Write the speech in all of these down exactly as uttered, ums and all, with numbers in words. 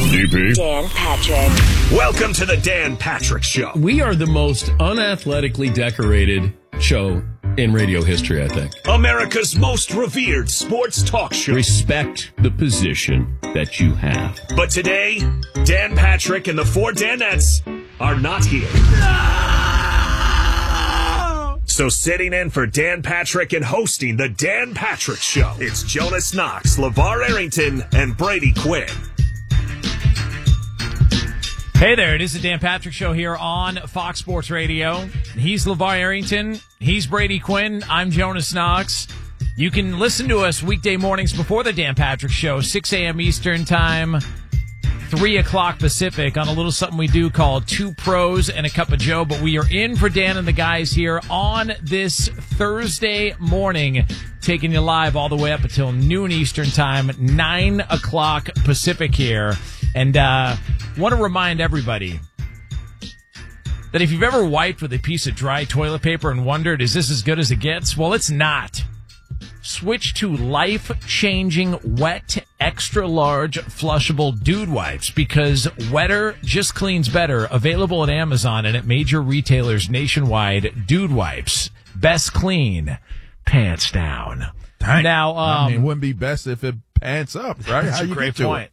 D P. Dan Patrick. Welcome to the Dan Patrick Show. We are the most unathletically decorated show in radio history, I think. America's most revered sports talk show. Respect the position that you have. But today, Dan Patrick and the four Danettes are not here. So sitting in for Dan Patrick and hosting the Dan Patrick Show, it's Jonas Knox, LeVar Arrington, and Brady Quinn. Hey there, it is the Dan Patrick Show here on Fox Sports Radio. He's LeVar Arrington. He's Brady Quinn. I'm Jonas Knox. You can listen to us weekday mornings before the Dan Patrick Show, six a.m. Eastern Time, three o'clock Pacific, on a little something we do called Two Pros and a Cup of Joe. But we are in for Dan and the guys here on this Thursday morning, taking you live all the way up until noon Eastern Time, nine o'clock Pacific here. And uh want to remind everybody that if you've ever wiped with a piece of dry toilet paper and wondered, is this as good as it gets? Well, it's not. Switch to life-changing, wet, extra-large, flushable dude wipes, because wetter just cleans better. Available at Amazon and at major retailers nationwide. Dude wipes. Best clean. Pants down. Dang. Now, um, I mean, it wouldn't be best if it pants up, right? That's How a you great get to point. it?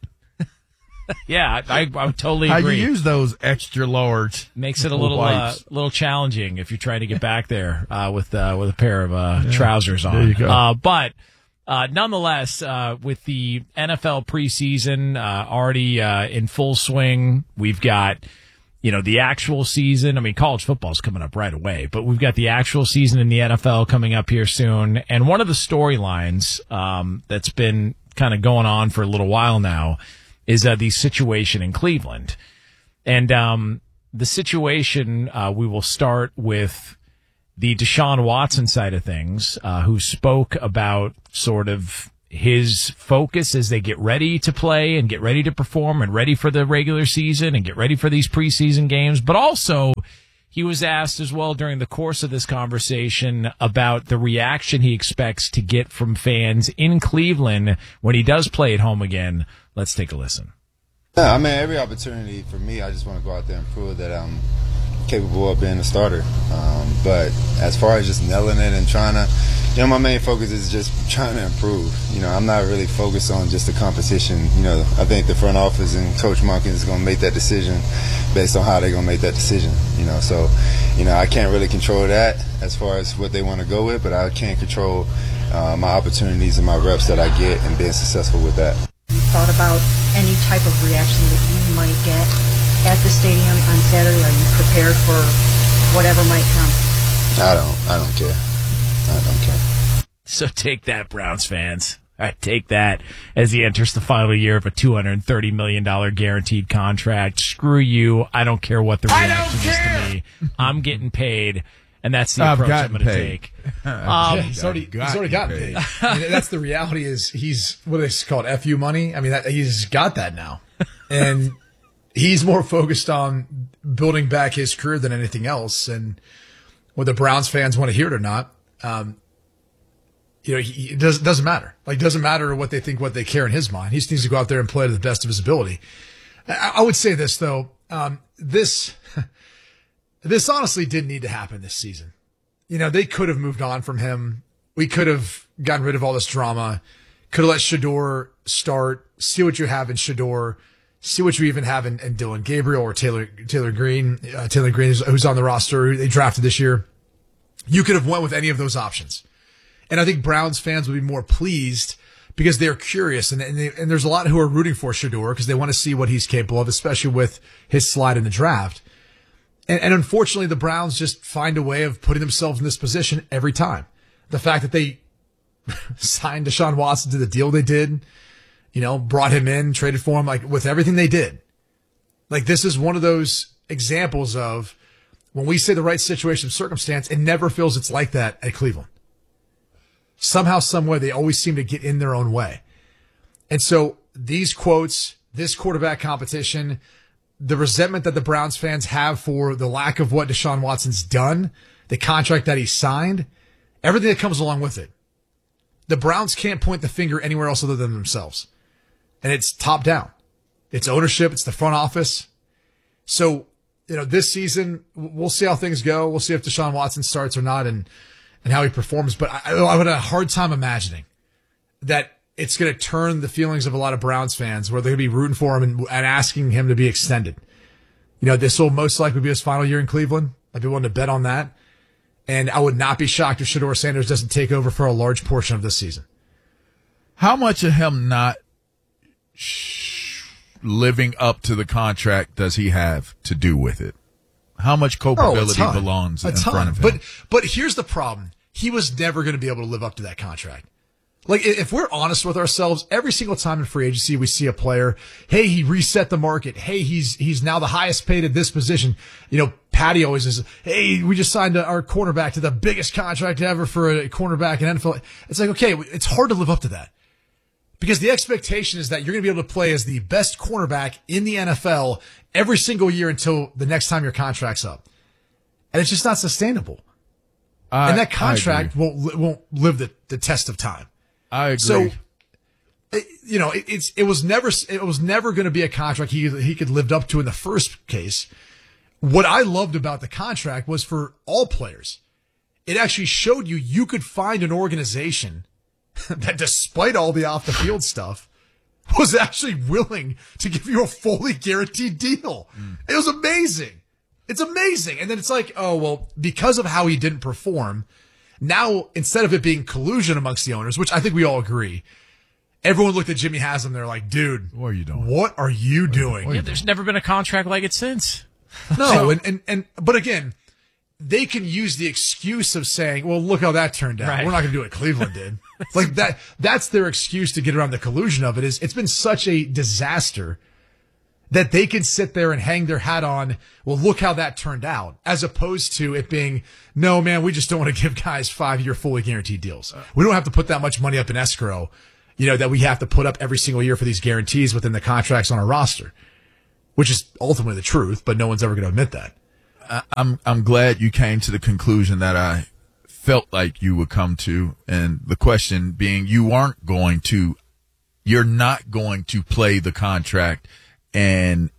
Yeah, I, I would totally How agree. you use those extra large? Makes it a little uh, little challenging if you're trying to get back there uh, with uh, with a pair of uh, yeah. trousers on. There you go. Uh, but uh, nonetheless, uh, with the N F L preseason uh, already uh, in full swing, we've got you know the actual season. I mean, college football's coming up right away, but we've got the actual season in the N F L coming up here soon. And one of the storylines um, that's been kind of going on for a little while now is uh, the situation in Cleveland. And um, the situation, uh, we will start with the Deshaun Watson side of things, uh, who spoke about sort of his focus as they get ready to play and get ready to perform and ready for the regular season and get ready for these preseason games. But also, he was asked as well during the course of this conversation about the reaction he expects to get from fans in Cleveland when he does play at home again. Let's take a listen. Yeah, I mean, every opportunity for me, I just want to go out there and prove that I'm capable of being a starter. Um, but as far as just nailing it and trying to, you know, my main focus is just trying to improve. You know, I'm not really focused on just the competition. You know, I think the front office and Coach Monken is going to make that decision based on how they're going to make that decision. You know, so, you know, I can't really control that as far as what they want to go with, but I can control uh, my opportunities and my reps that I get and being successful with that. You thought about any type of reaction that you might get at the stadium on Saturday? Are you prepared for whatever might come? I don't. I don't care. I don't care. So take that, Browns fans. All right, take that as he enters the final year of a two hundred thirty million dollars guaranteed contract. Screw you. I don't care what the reaction is to me. I'm getting paid, and that's the I've approach I'm going to paid. take. Um, Um, yeah, he's already got he's already gotten paid. paid. I mean, that's the reality. Is he's what do they call it? F U money. I mean, that, he's got that now, and he's more focused on building back his career than anything else. And whether Browns fans want to hear it or not, um, you know, he, it does, doesn't matter. Like, it doesn't matter what they think, what they care in his mind. He just needs to go out there and play to the best of his ability. I, I would say this though, um, this this honestly didn't need to happen this season. You know, they could have moved on from him. We could have gotten rid of all this drama. Could have let Shedeur start, see what you have in Shedeur, see what you even have in, in Dylan Gabriel or Taylor Taylor Green, uh, Taylor Green who's on the roster, who they drafted this year. You could have went with any of those options. And I think Browns fans would be more pleased because they're curious. And, and, they, and there's a lot who are rooting for Shedeur because they want to see what he's capable of, especially with his slide in the draft. And, and unfortunately, the Browns just find a way of putting themselves in this position every time. The fact that they signed Deshaun Watson to the deal they did, you know, brought him in, traded for him, like with everything they did. Like, this is one of those examples of when we say the right situation, circumstance, it never feels it's like that at Cleveland. Somehow, some way, they always seem to get in their own way. And so these quotes, this quarterback competition, the resentment that the Browns fans have for the lack of what Deshaun Watson's done, the contract that he signed, everything that comes along with it. The Browns can't point the finger anywhere else other than themselves. And it's top down. It's ownership. It's the front office. So, you know, this season, we'll see how things go. We'll see if Deshaun Watson starts or not and, and how he performs. But I, I would have a hard time imagining that it's going to turn the feelings of a lot of Browns fans where they're going to be rooting for him and, and asking him to be extended. You know, this will most likely be his final year in Cleveland. I'd be willing to bet on that. And I would not be shocked if Shedeur Sanders doesn't take over for a large portion of this season. How much of him not sh- living up to the contract does he have to do with it? How much culpability oh, belongs a in ton. front of him? But, but here's the problem. He was never going to be able to live up to that contract. Like, if we're honest with ourselves, every single time in free agency we see a player, hey, he reset the market. Hey, he's he's now the highest paid at this position. You know, Patty always is, hey, we just signed our cornerback to the biggest contract ever for a cornerback in N F L. It's like, okay, it's hard to live up to that. Because the expectation is that you're going to be able to play as the best cornerback in the N F L every single year until the next time your contract's up. And it's just not sustainable. I, and that contract won't won't live the, the test of time. I agree. So, it, you know, it, it's it was never it was never going to be a contract he he could lived up to in the first case. What I loved about the contract was for all players, it actually showed you you could find an organization that, despite all the off the field stuff, was actually willing to give you a fully guaranteed deal. Mm. It was amazing. It's amazing. And then it's like, oh well, because of how he didn't perform. Now, instead of it being collusion amongst the owners, which I think we all agree, everyone looked at Jimmy Haslam. They're like, dude, what are you doing? What are you doing? Yeah, there's never been a contract like it since. No. and, and, and, but again, they can use the excuse of saying, well, look how that turned out. Right. We're not going to do what Cleveland did. Like that, that's their excuse to get around the collusion of it is it's been such a disaster that they can sit there and hang their hat on, well, look how that turned out, as opposed to it being, no, man, we just don't want to give guys five-year fully guaranteed deals. We don't have to put that much money up in escrow, you know, that we have to put up every single year for these guarantees within the contracts on our roster, which is ultimately the truth, but no one's ever going to admit that. I'm I'm glad you came to the conclusion that I felt like you would come to, and the question being, you aren't going to, you're not going to play the contract and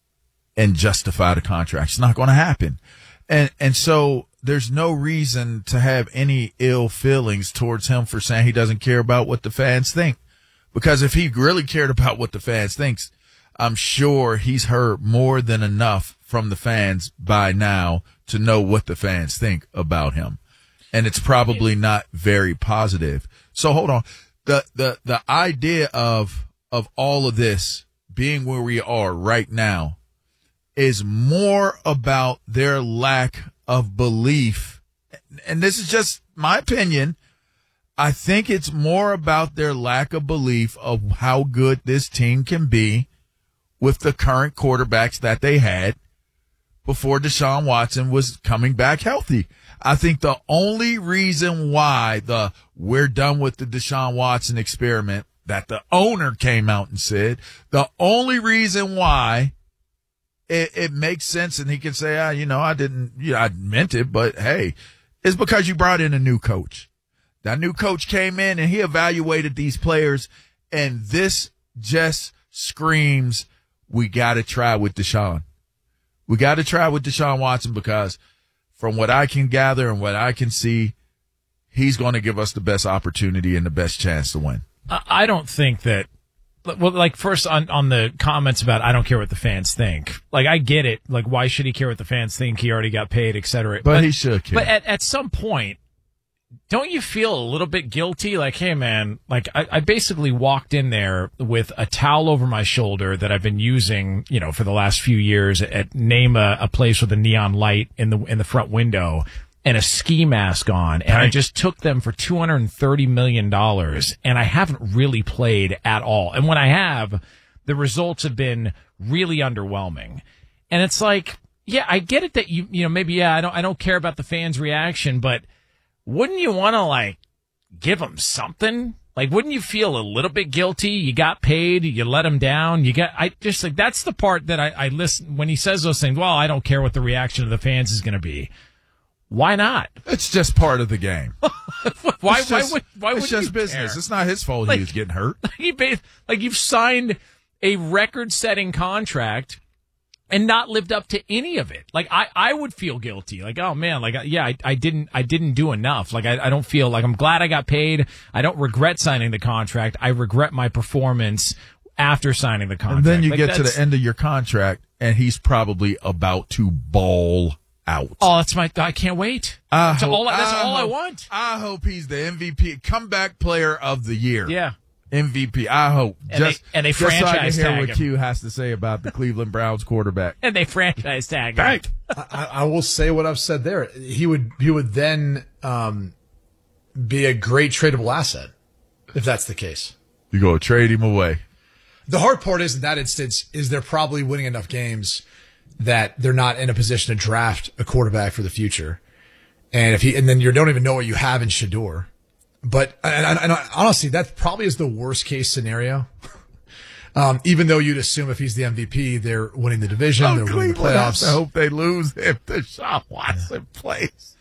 and justify the contract. It's not going to happen. And and so there's no reason to have any ill feelings towards him for saying he doesn't care about what the fans think. Because if he really cared about what the fans thinks, I'm sure he's heard more than enough from the fans by now to know what the fans think about him. And it's probably not very positive. So hold on. The the the idea of of all of this being where we are right now is more about their lack of belief. And this is just my opinion. I think it's more about their lack of belief of how good this team can be with the current quarterbacks that they had before Deshaun Watson was coming back healthy. I think the only reason why the we're done with the Deshaun Watson experiment that the owner came out and said, the only reason why it, it makes sense and he can say, ah, you know, I didn't, you know, I meant it, but hey, is because you brought in a new coach. That new coach came in and he evaluated these players, and this just screams, we got to try with Deshaun. We got to try with Deshaun Watson because from what I can gather and what I can see, he's going to give us the best opportunity and the best chance to win. I don't think that, well, like first on, on the comments about I don't care what the fans think. Like, I get it. Like, why should he care what the fans think? He already got paid, et cetera. But, but he should care. But at, at some point, don't you feel a little bit guilty? Like, hey, man, like I, I basically walked in there with a towel over my shoulder that I've been using, you know, for the last few years at, at name a, a place with a neon light in the in the front window and a ski mask on, and right. I just took them for two hundred thirty million dollars, and I haven't really played at all. And when I have, the results have been really underwhelming. And it's like, yeah, I get it that you, you know, maybe, yeah, I don't, I don't care about the fans' reaction, but wouldn't you want to, like, give them something? Like, wouldn't you feel a little bit guilty? You got paid, you let them down, you got, I just, like, that's the part that I, I listen, when he says those things, well, I don't care what the reaction of the fans is going to be. Why not? It's just part of the game. why, it's just, why would, why would it's just you business. care? It's not his fault like, he was getting hurt. Like, like, you've signed a record-setting contract and not lived up to any of it. Like, I, I would feel guilty. Like, oh man, like, yeah, I, I didn't, I didn't do enough. Like, I, I don't feel like I'm glad I got paid. I don't regret signing the contract. I regret my performance after signing the contract. And then you like, get to the end of your contract and he's probably about to ball out. Oh, that's my, I can't wait. I That's hope, all, I, that's I all hope, I want. I hope he's the M V P, comeback player of the year. Yeah. M V P. I hope. And just, they, and they just so I can franchise hear tag what him. Q has to say about the Cleveland Browns quarterback. And they franchise tag him. Right. I, I will say what I've said there. He would he would then um, be a great tradable asset if that's the case. You go trade him away. The hard part is in that instance is they're probably winning enough games that they're not in a position to draft a quarterback for the future. And if he and then you don't even know what you have in Shedeur. But and, and, and honestly, that probably is the worst case scenario. Um, even though you'd assume if he's the M V P, they're winning the division, Oh, they're winning the Cleveland has playoffs. to hope they lose if Deshaun Watson plays.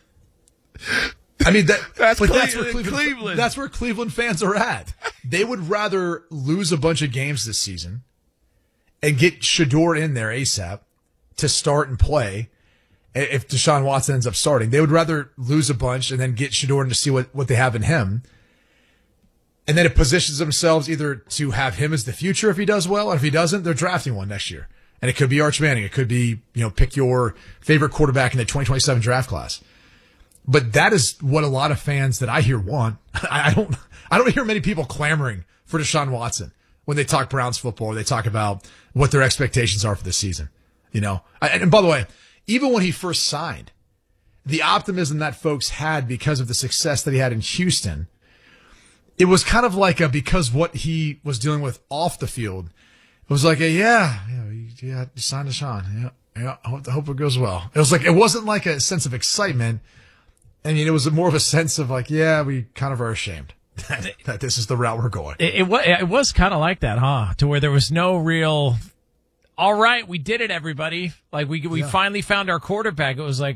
I mean, that, That's but Cle- that's where Cleveland, Cleveland. that's where Cleveland fans are at. They would rather lose a bunch of games this season and get Shedeur in there ASAP to start and play. If Deshaun Watson ends up starting, they would rather lose a bunch and then get Shedeur in to see what, what they have in him. And then it positions themselves either to have him as the future if he does well, and if he doesn't, they're drafting one next year. And it could be Arch Manning. It could be, you know, pick your favorite quarterback in the twenty twenty-seven draft class. But that is what a lot of fans that I hear want. I don't, I don't hear many people clamoring for Deshaun Watson when they talk Browns football or they talk about what their expectations are for this season. You know, and by the way, even when he first signed, the optimism that folks had because of the success that he had in Houston, it was kind of like a, because what he was dealing with off the field, it was like a, yeah, yeah, yeah, you signed Deshaun. Yeah, yeah, I hope, I hope it goes well. It was like, it wasn't like a sense of excitement. I mean, it was more of a sense of like, yeah, we kind of are ashamed that, that this is the route we're going. It, it was, it was kind of like that, huh? To where there was no real, all right, we did it, everybody. Like we, we Yeah. finally found our quarterback. It was like,